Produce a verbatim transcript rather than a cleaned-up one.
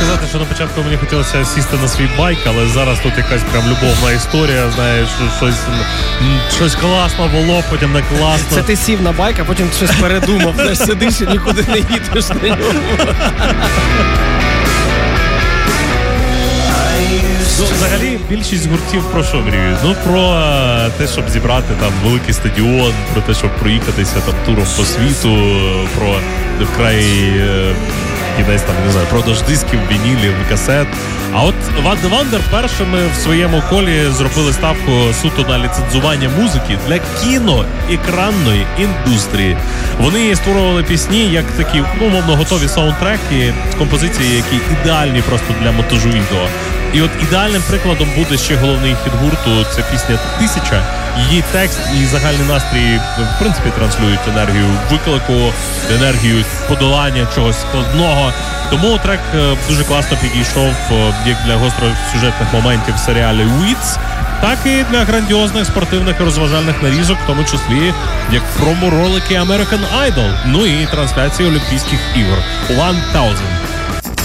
сказати, що на початку мені хотілося сісти на свій байк, але зараз тут якась прям любовна історія, знаєш, щось, щось класно було, потім не класно. Це ти сів на байк, а потім щось передумав, знаєш, сидиш і нікуди не їдеш на ньому. Ну, взагалі, більшість гуртів про що мріють? Ну, про те, щоб зібрати там великий стадіон, про те, щоб проїхатися там туром по світу, про вкрай кінець там, не знаю, продаж дисків, вінілів, касет. А от The Wonder першими в своєму колі зробили ставку суто на ліцензування музики для кіноекранної індустрії. Вони створювали пісні як такі, ну, мовно, готові саундтреки, композиції, які ідеальні просто для монтажу відео. І от ідеальним прикладом буде ще головний хіт гурту, це пісня «Тисяча». Її текст і загальний настрій, в принципі, транслюють енергію виклику, енергію подолання чогось складного. Тому трек дуже класно підійшов як для гостросюжетних моментів в серіалі «Уітс», так і для грандіозних спортивних і розважальних нарізок, в тому числі як промо-ролики American Idol, ну і трансляції Олімпійських ігор «One Thousand».